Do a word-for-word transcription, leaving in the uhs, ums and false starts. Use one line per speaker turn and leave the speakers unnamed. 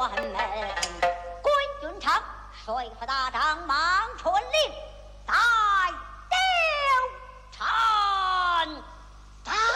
门。滚军长，说服大帐忙传令，打